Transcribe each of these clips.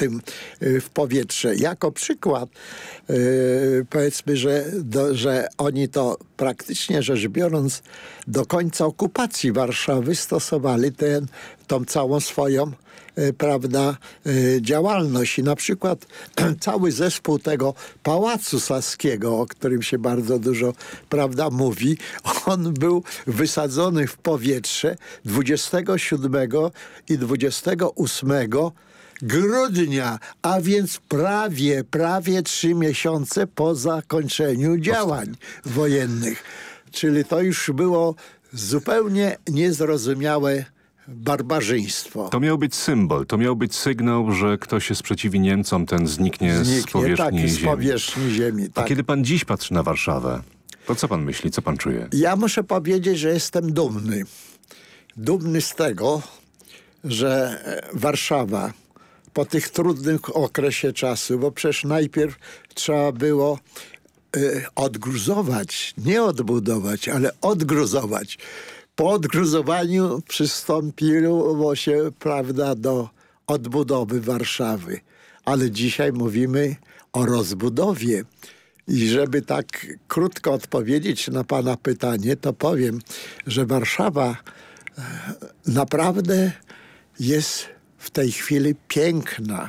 tym w powietrze. Jako przykład powiedzmy, że oni to praktycznie rzecz biorąc do końca okupacji Warszawy stosowali tą całą swoją prawda, działalność. I na przykład cały zespół tego Pałacu Saskiego, o którym się bardzo dużo prawda, mówi, on był wysadzony w powietrze 27 i 28 grudnia, a więc prawie 3 miesiące po zakończeniu działań wojennych. Czyli to już było zupełnie niezrozumiałe barbarzyństwo. To miał być symbol, to miał być sygnał, że kto się sprzeciwi Niemcom, ten zniknie z powierzchni ziemi. Z powierzchni ziemi. A kiedy pan dziś patrzy na Warszawę, to co pan myśli, co pan czuje? Ja muszę powiedzieć, że jestem dumny. Dumny z tego, że Warszawa po tych trudnych okresie czasu, bo przecież najpierw trzeba było odgruzować, nie odbudować, ale odgruzować. Po odgruzowaniu przystąpiło się, prawda, do odbudowy Warszawy. Ale dzisiaj mówimy o rozbudowie. I żeby tak krótko odpowiedzieć na pana pytanie, to powiem, że Warszawa naprawdę jest w tej chwili piękna.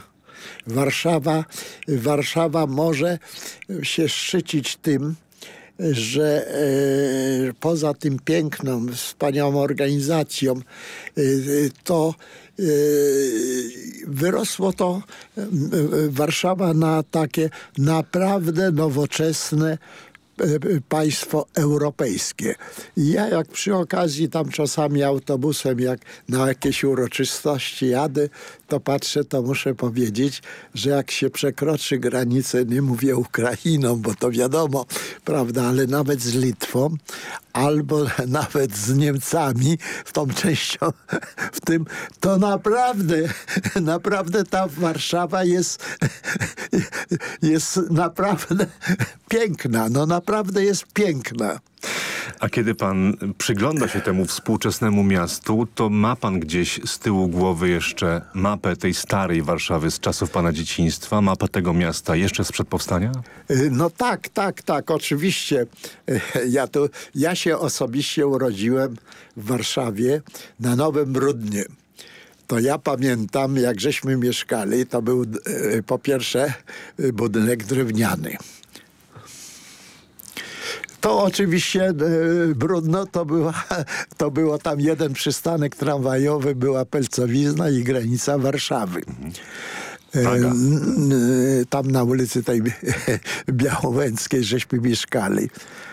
Warszawa może się szczycić tym, że poza tym piękną, wspaniałą organizacją, to wyrosło to Warszawa na takie naprawdę nowoczesne państwo europejskie. I ja jak przy okazji tam czasami autobusem, jak na jakieś uroczystości jadę, to patrzę, to muszę powiedzieć, że jak się przekroczy granicę, nie mówię Ukrainą, bo to wiadomo, prawda, ale nawet z Litwą, albo nawet z Niemcami, w tą częścią, w tym, to naprawdę ta Warszawa jest naprawdę piękna. No naprawdę jest piękna. A kiedy pan przygląda się temu współczesnemu miastu, to ma pan gdzieś z tyłu głowy jeszcze mapę tej starej Warszawy z czasów pana dzieciństwa, mapę tego miasta jeszcze sprzed powstania? No tak, oczywiście. Ja się osobiście urodziłem w Warszawie na Nowym Brudnie. To ja pamiętam, jak żeśmy mieszkali, to był po pierwsze budynek drewniany. To oczywiście Brudno to było tam jeden przystanek tramwajowy, była Pelcowizna i granica Warszawy. Tam na ulicy tej Białowęckiej żeśmy mieszkali.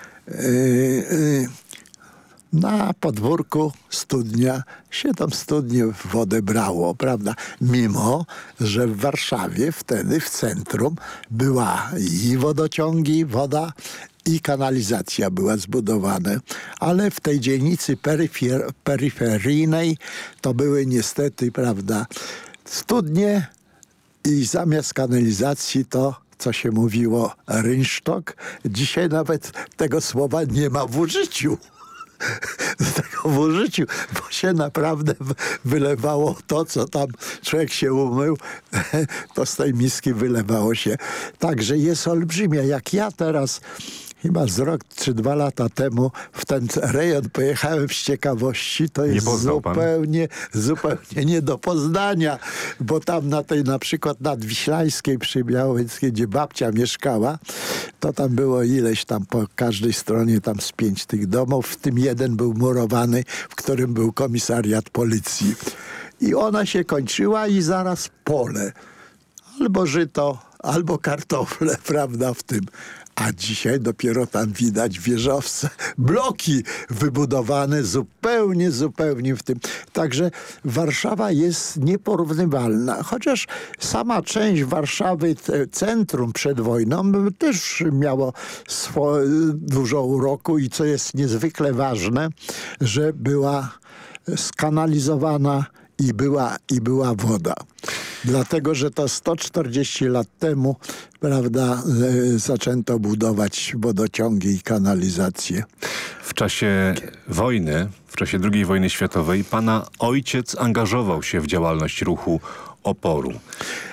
Na podwórku studnia, się tam studnie wodę brało, prawda? Mimo, że w Warszawie wtedy w centrum była i wodociągi, woda i kanalizacja była zbudowana, ale w tej dzielnicy peryferyjnej to były niestety, prawda, studnie i zamiast kanalizacji to, co się mówiło, rynsztok. Dzisiaj nawet tego słowa nie ma w użyciu. W użyciu, bo się naprawdę wylewało to, co tam człowiek się umył, to z tej miski wylewało się. Także jest olbrzymia. Jak ja teraz chyba z rok czy 2 lata temu w ten rejon pojechałem z ciekawości, to jest zupełnie nie do poznania, bo tam na tej na przykład Nadwiślańskiej przy Białowieskiej, gdzie babcia mieszkała, to tam było ileś tam po każdej stronie tam z 5 tych domów, w tym jeden był murowany, w którym był komisariat policji. I ona się kończyła i zaraz pole. Albo żyto, albo kartofle, prawda, w tym. A dzisiaj dopiero tam widać wieżowce, bloki wybudowane zupełnie w tym. Także Warszawa jest nieporównywalna. Chociaż sama część Warszawy, centrum przed wojną, też miało dużo uroku i co jest niezwykle ważne, że była skanalizowana i była woda. Dlatego, że to 140 lat temu, prawda, zaczęto budować wodociągi i kanalizację. W czasie wojny, w czasie II wojny światowej, pana ojciec angażował się w działalność ruchu oporu.